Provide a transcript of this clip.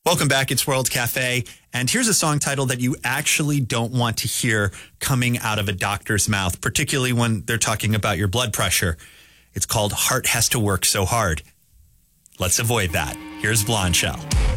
Welcome back. It's World Cafe. And here's a song title that you actually don't want to hear coming out of a doctor's mouth, particularly when they're talking about your blood pressure. It's called Heart Has to Work So Hard. Let's avoid that. Here's Blonde Shell.